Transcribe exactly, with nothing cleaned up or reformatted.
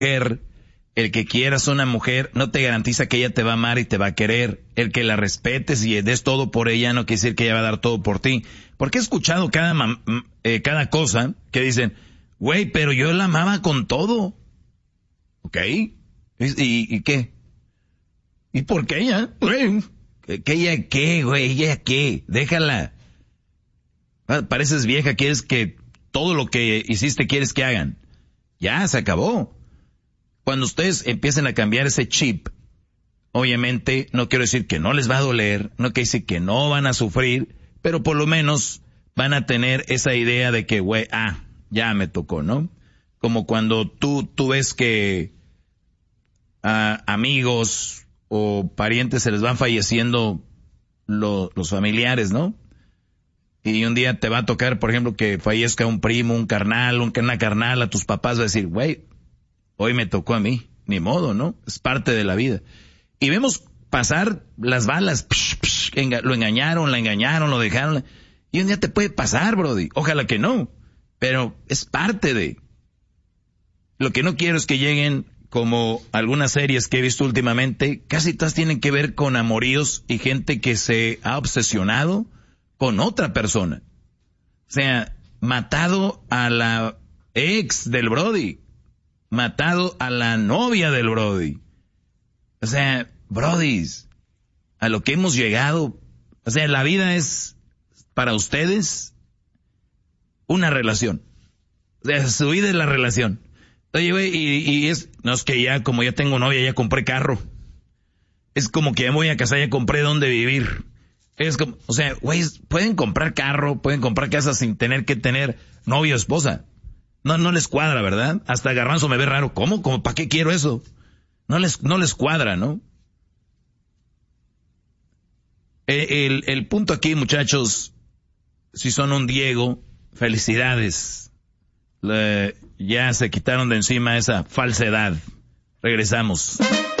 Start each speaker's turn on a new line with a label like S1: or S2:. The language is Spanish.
S1: mujer, el que quieras una mujer, no te garantiza que ella te va a amar y te va a querer. El que la respetes y des todo por ella no quiere decir que ella va a dar todo por ti. Porque he escuchado cada, eh, cada cosa que dicen, güey, pero yo la amaba con todo. ¿Ok? ¿Y, y, y qué? ¿Y por qué ella? ¿Qué ella qué, güey? ¿Ella qué? Déjala. Pareces vieja, quieres que todo lo que hiciste quieres que hagan. Ya, se acabó. Cuando ustedes empiecen a cambiar ese chip, obviamente no quiero decir que no les va a doler, no quiero decir que no van a sufrir, pero por lo menos van a tener esa idea de que, güey, ah, ya me tocó, ¿no? Como cuando tú, tú ves que a amigos o parientes se les van falleciendo lo, los familiares, ¿no? Y un día te va a tocar, por ejemplo, que fallezca un primo, un carnal, un, una carnal, a tus papás, va a decir, güey, hoy me tocó a mí, ni modo, ¿no? Es parte de la vida. Y vemos pasar las balas, psh, psh, enga, lo engañaron, la engañaron, lo dejaron, y un día te puede pasar, brody, ojalá que no, pero es parte de. Lo que no quiero es que lleguen como algunas series que he visto últimamente, casi todas tienen que ver con amoríos y gente que se ha obsesionado con otra persona. O sea, matado a la ex del brody, matado a la novia del brody. O sea, brodis, a lo que hemos llegado. O sea, la vida es para ustedes una relación. O sea, su vida es la relación. Oye, güey, y, y es, no es que ya, como ya tengo novia, ya compré carro. Es como que ya me voy a casar, ya compré dónde vivir. Es como, o sea, güey, pueden comprar carro, pueden comprar casa sin tener que tener novio o esposa. No, no les cuadra, ¿verdad? Hasta Garbanzo me ve raro. ¿Cómo? ¿Cómo? ¿Para qué quiero eso? No les, no les cuadra, ¿no? El, el, el punto aquí, muchachos, si son un Diego, felicidades. Le, ya se quitaron de encima esa falsedad. Regresamos.